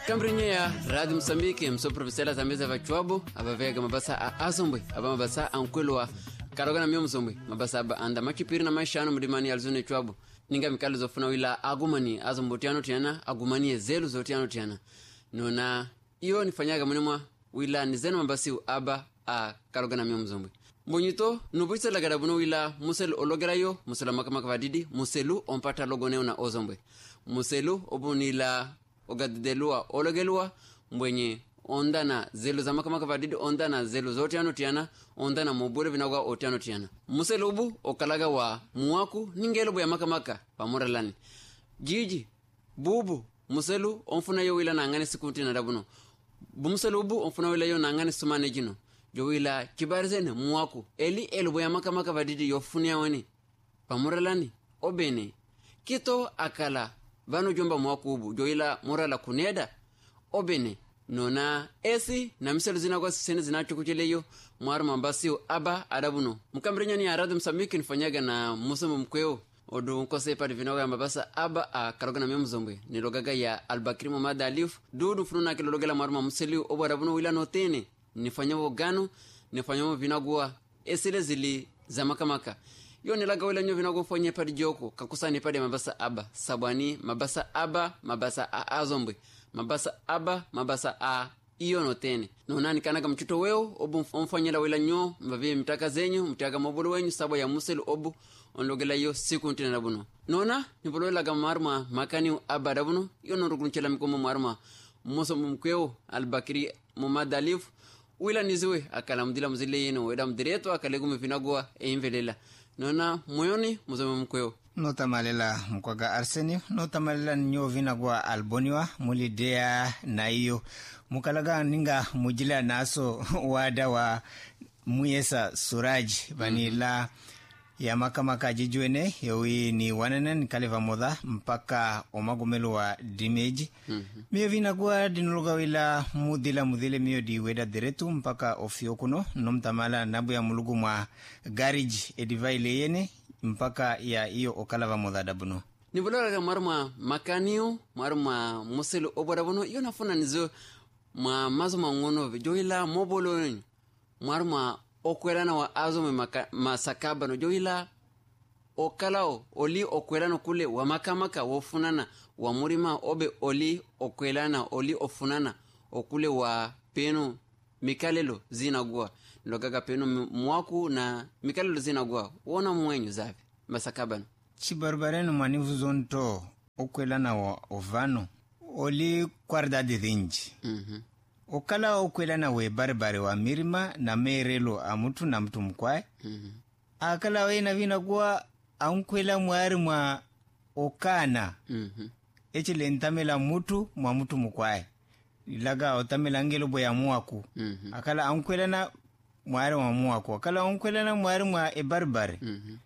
Mkambrinya ya Radio Msambiki mso profesela zambeza vachuabu abavega mabasa a azombwe aba mabasa ankwelwa karogana myo mzombwe mabasa aba anda machipiri na maisha anu mdimani alzune chuabu ninga mikalo zofuna wila agumani azombotiano tiana agumani ezelu zotiano tiana nona iyo nifanyaga mwenemwa wila nizeno mabasi aba a karogana myo mzombwe mbonyito nubuisa lagarabuno wila muselu ologerayo musela makamaka vadidi muselu ompata logoneo na ozombwe muselu obunila ogadidelua ologelua mbwenye ondana zelu za makamaka vadidi ondana zelu zotiano tiana ondana mobule vinagwa otiano tiana muselubu okalaga wa muwaku ningelubu ya makamaka pamoralani jiji bubu muselu onfuna yo wila nangane sikunti na dabuno bumuselubu onfuna wila yo nangane sumane jino jo wila kibarizene muwaku eli elubu ya makamaka vadidi yofunia wani pamoralani obene kito akala vano jomba mwakubu joila morala kuneda obene nona esi na miselu zina kwa sisene zina chukucheleyo mwaru mambasi aba adabuno mkambrinya ni aradu msamiki nifanyaga na musumu mkweo odu nkose padi vinoga mabasa aba a karogana mzombwe nilogaga ya Albakiri Muhammad Alif dudu fununa kilologela mwaru mamuselu obu adabuno wila notene nifanyawo gano nifanyawo vinagua esile zili za makamaka yo nilaga wila nyo vinago fonye padi joko kakusani padi mabasa aba sabwani mabasa aba mabasa a azombwe mabasa aba mabasa a iyo notene nonani kanaga mchuto weo obu omfanyela wila nyo mbavie mtaka zenyu mtaka mobulu wenyu sabo ya muselu obu onlogela yo siku ntine nabuno nona nipolola ga marma makani aba dabuno yo norugunchela mikomo marma muso mumkweo Albakiri Muhammad Alif wila niziwe akala mdila mzile yeno weda mdireto akalegume vinagwa imvelela nona moyoni muzome mkweo nota malela mkwaga Arsenio nota malela nyo vinagwa alboniwa mulidea na iyo mukalaga ninga mujila naso wada wa muyesa Suraji vanila ya makamaka jijuene yowi ni wananen kaliva moda mpaka omagumelu wa dimeji miyo vinagwa dinuloga wila mudile miyo di weda diretu mpaka ofiokuno nomtamala nabu ya mulugu mwa garage edivaile yene mpaka ya iyo okalava moda dabuno nibologa marma makaniu marma muselu obodabuno iyo nafuna nizo ma mazo mangono joila mobolo marma okwelana wa azome masakabano joila okalao oli okwelana kule wa makamaka wofunana wa murima obe oli okwelana oli ofunana okule wa peno mikalelo zinagua logaga peno mwaku na mikalelo zinagua wona mwenyu zavi masakabano chibarbareno manivu zonto okwelana wa ovano oli kwarda de rinji okala okwelana we barbare wa mirima na merelo amutu na mtu mkwae akala we na vina kuwa ankwela mwari mwa okana echile ntamela mutu mwa mtu mkwae ilaga otamela ngelo ya muwaku akala ankwelana mwari mwa muwaku akala ankwelana mwari mwa barbare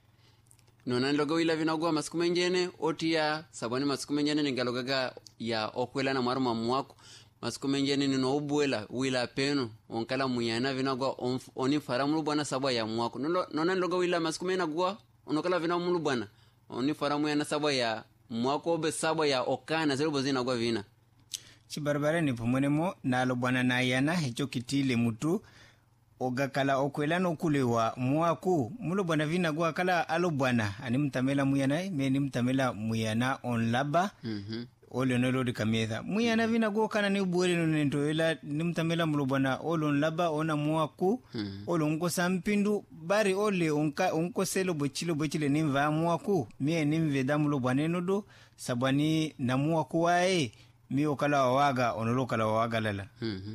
nona logo ila vinagwa masikumenjene otia sabani masikumenjene ngalogaga ya okwelana mwari mwa muwaku masikumenjene nino obuela wila peno onkala muyana vinagwa oni faramulu bwana sabwa ya mwako nona logo wila masikumena gwa onokala vinamulu bwana oni faramu yana sabwa ya mwako be sabwa ya okana zero bozina gwa vina chibarbare ni pomwenemo nalo bwana na yana hecho kitile mutu ogakala okwelana okulewa mwako mulo bwana vina gwa kala alo bwana ani mtamela muyana meni mtamela muyana onlaba ole nolo dikameza muyana vina go kana ni buwele no nento ela nimtamela mulobana olo nlaba ona muwaku olo nko sampindu bari ole onko selo bochile nimva muwaku mie nimve damulo bwaneno do sabani na muwaku wae mi okala waga onolo kala waga lala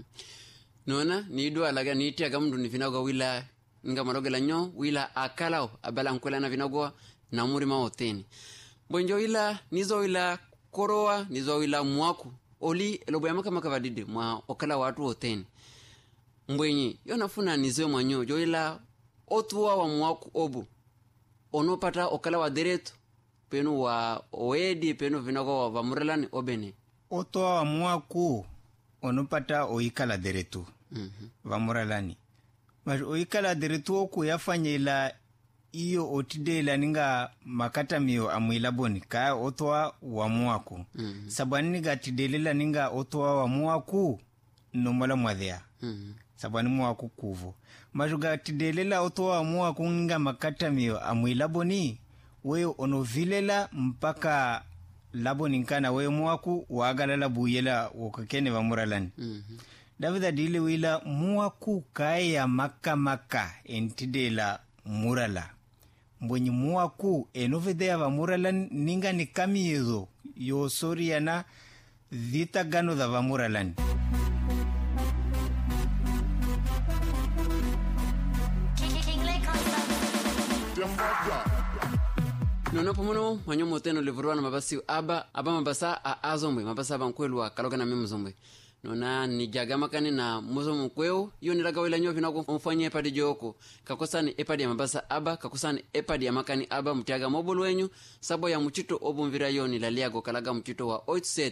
nona ni do alaga ni tiaga mndu ni vinago wila nga malogela nyo wila akalao abala nkola na vinago na muri maoteni bonjo wila nizo wila koroa nizo wila mwaku oli elobo ya makamaka vadide mwa okala watu oteni mbwenyi yonafuna nizo mwanyo joila otuwa wa mwaku obu onopata okala wa dereto penu wa oedi penu vinago wa vamurelani obene otuwa wa mwaku onopata oikala deretu vamurelani mas oikala deretu oku yafanyela iyo otidela ninga makata miyo amwilaboni kaya otoa wa muaku. Sabani niga tidelela ninga otoa wa muaku nomola mwadhea. Sabani muaku kuvo. Majuga tidelela otoa wa muaku ninga makata miyo amwilaboni weyo onovilela mpaka laboni nkana weyo muaku waagalala buyela wakakene wa muralani. Davida dile wila muaku kaya maka entidela murala. Mbwenye muaku enovedea wa murala ninga ni kamiyezo yo soriana dhita gano da wa muralani. Nono pomono wanyo moteno livurwa na mabasi aba mabasa a azombwe mabasa aba nkwelwa kaloga na mimuzombwe. Nona ni jagamakani na muzo mkweo iyo nilaga wila nyovi na kumfanya epadi joko kakosani epadi ya mabasa aba kakosani epadi ya makani aba mtiaga mobulu wenyu sabo ya mchito obu mvira yo nilaliago kalaga mchito wa 87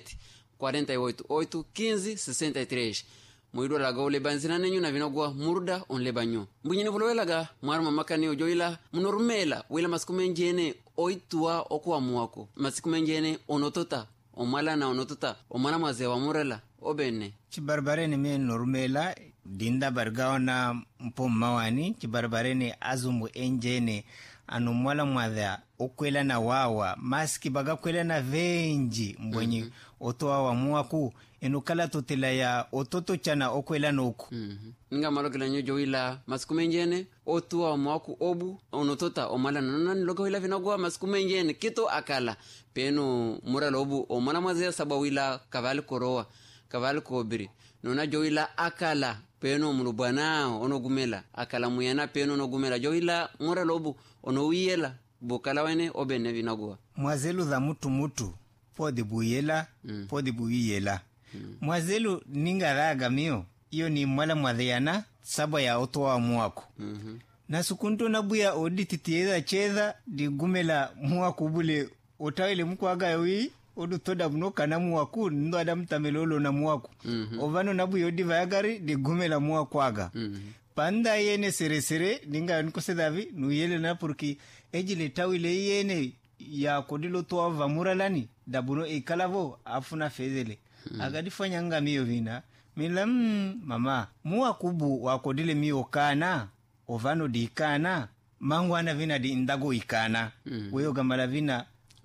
48 8 15 63 muido laga ule banzina nenyu na vinogwa murda onleba nyo mbunyini vulowelaga mwaruma makani ujoila munorumela wila masikumenjene oitua okuwa muwako masikumenjene onotota omala na onotota omala mwaze wa murela obene chibarbarene me normela dinda bargaona mpo mawani chibarbarene azumbu enjene anomwala mwadha okwela na wawa maski baga kwela na venji mbwenye otoa wa muaku enukala totela ya ototo chana okwela noku. Nga malokela nyo joila masikumenjene otua wa muaku obu onotota omala nanani loka wila vinagwa masikumenjene kito akala peno murala obu omala mwazea sabawila kavali korowa kavali kobiri nona joila akala peno mulubwana onogumela akala muyana peno onogumela joila murala obu onowiyela bukala wene obene vinagwa mwazelu za mutu podi buyela podi buyela mwazelu ninga raga miyo iyo ni mwala mwadheana saba ya otoa wa muaku na sukunto na buya odititieza cheza di gumela muaku bule otawele mkwaga yoi odu toda mnoka na muaku ndo adam tamelolo na muaku ovano na buya odi vayagari di gumela muaku aga panda yene sere ninga nkose davi nuyele na purki ejile tawile yene ya kodilo toa vamuralani dabuno ikalavo afuna fezele agadifanya nga miyo vina mila mama muakubu wakodile miyo kana ovano di kana mangwana vina di indago ikana weyo gamala vina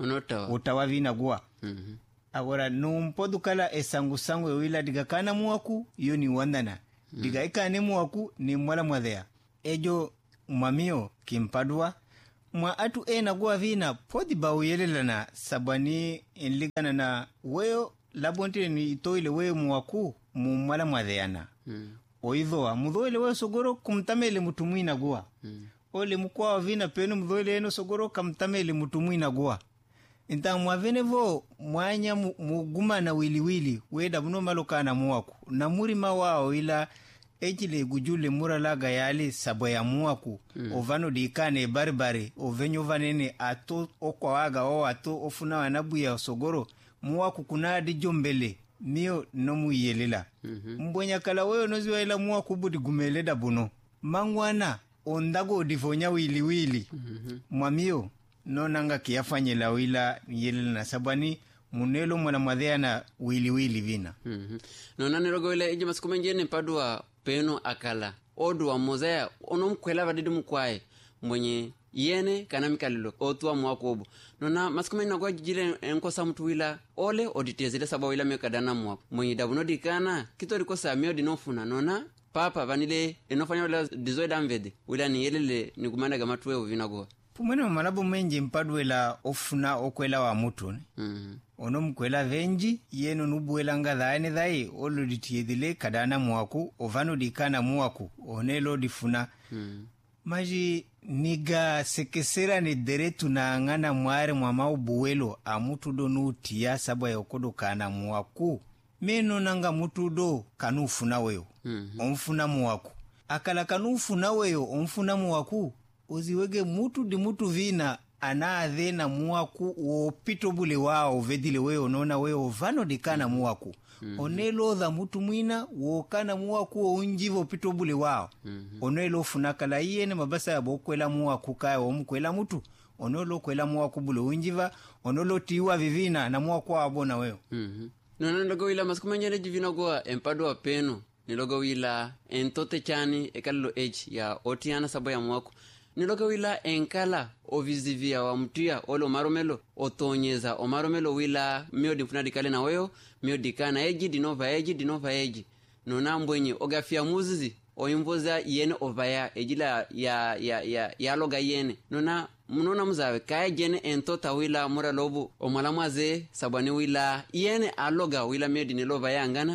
utawa vina gua agora numpodu kala esangu wila diga kana muaku iyo ni wandana diga ikane muaku ni mwala mwadhea ejo mwamio kimpadua mwa atu ena gua vina podi bauyelela sabani enligana na weyo labonte ni itoile weyo muaku mwala mwadheana oidhoa mudhoile weyo sogoro kumtamele mutumwina gua ole mukwa vina peno mudhoile eno sogoro kumtamele mutumwina gua inta mwavenevo mwanya muguma na wiliwili weda buno malokana muaku na murima wao ila ejile gujule muralaga yali sabo ya muaku ovano dikane barbare ovenyo vanene ato okwaga o ato ofuna wanabu ya sogoro muaku kunadi jombele miyo nomu yelela mbwenya kala weyo noziwa ila muaku budi gumeleda buno mangwana ondago difonya wili mwamiyo nonanga kiyafanyela wila yelela na sabani munelo mwana mwadhea na wili vina nona nirogo wila eji masikumenjene padua peno akala odu wa mozea onomkwela vadidi mkwae mwenye yene kana mikalilo otua mwakobu nona masikumenjene kwa jijile enkosa mtu wila ole oditezile saba wila mekadana mwako mwenye dabuno dikana kito likosa amio dinofuna nona papa vanile enofanya wila dizoida mvede wila ni yelele ni kumanda gamatue uvinagoa pumwene mamalabu menje mpadwela ofuna okwela wa mutu ono mkwela venji yeno nubuela nga dhaene dhai olo ditiyedhile kadana muaku ovano dikana muaku onelo difuna maji niga sekesera ni deretu na angana mware mwamau buwelo a mutu do nutia sabwa ya okodo kana muaku meno nanga mutu do kanu ufuna weyo omfuna muaku akala kanu ufuna weyo omfuna muaku oziwege mutu di mutu vina anaadhe na muaku opito bule wao vedile weo nona weo vano dikana muaku onelo dha mutu mwina wokana muaku onjivo pito bule wao onelo funakala yene mabasa ya bokwela muaku kaya omkwela mutu onolo kwela muaku bule onjiva onolo tiwa vivina na muaku abona weo nona ndogo wila masikumanjene jivina kwa empado wa peno nilogo wila entote chani ekalilo ya otiana sabo ya muaku nilogo wila enkala ovizivia wa mtia olo maromelo otonyeza o maromelo wila mio difunadikale na weo mio dikana dinova eji nona mbwenye ogafia muzizi oyimvoza yene ovaya ejila ya loga yene nona munona muzawe kaya jene entota wila mura lobu omalamwaze sabani wila yene aloga wila mio dinelova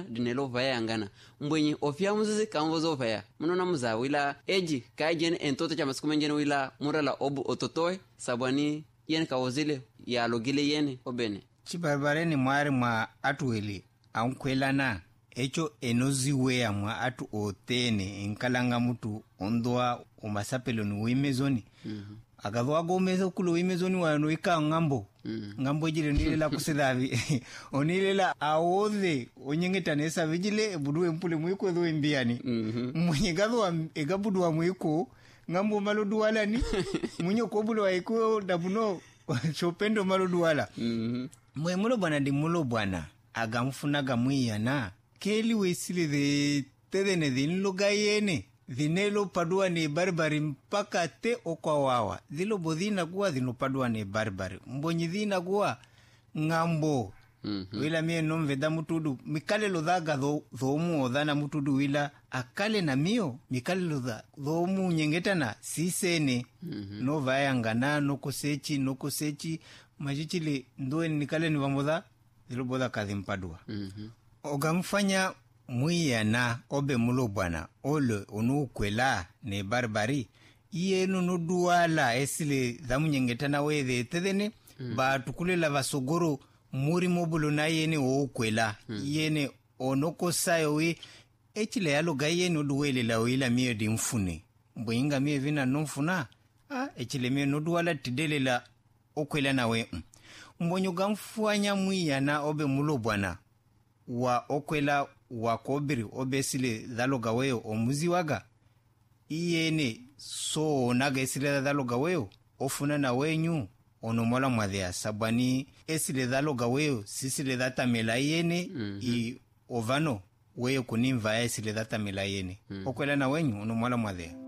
ya angana mbwenye ofia muzizi kamvoza ovaya munona muzawe wila eji kaya jene entota cha masikumenjene wila mura la obu ototoe sabani yene kawozile ya logile yene obene chibarbareni mwari mwa atuweli ankwelana echo enoziwea mwa atu otene enkalanga mutu ondoa omasapelo ni wimezoni akadhoa gomeza kulo wimezoni wano ika ngambo jile nilela kusidavi onilela aodhe onyengeta nesa vijile buduwe mpule mwiko dho imbiani mwenye gadhoa egabuduwa mwiko ngambo maloduwala ni mwenye kobulo waiko dabuno chopendo maloduwala mwe mulo bwana di mulo bwana agamfunaga mwiyana keli wesile de tedene dhinlo gayene dhinelo padua ne barbari mpaka te okwa wawa dhilo bodhina kuwa dhino padua ne barbari mbonyi dhina kuwa ngambo wila mie nomveda mutudu mikale lo dhaga dhomu odhana mutudu wila akale na mio mikale lo dhomu nyengetana sisene no vaya ngana noko sechi majichile ndoe nikale ni vamodha dhilo bodha kadhimpadua ogamfanya mwiyana obe mulo bwana ole onukwela ne barbari yenu no duala esile dhamunyengetana wethe tedene ba tukulela vasogoro muri mobulo na yene okwela yene onoko sayo we echile yalo gayene oduwele la wila mie di mfune mbwinga mie vina nomfuna echile mie no duala tidelela okwela na we mbonyo gamfanya mwiyana obe mulo bwana wa okwela wa kobiri obesile dhaloga weo omuzi waga iyene so naga esile dhaloga weo ofuna na wenyu onomola mwadhea sabani esile dhaloga weo sisile dhata mela iyene i ovano weo kunimva esile dhata mela iyene okwela na wenyu onomola mwadhea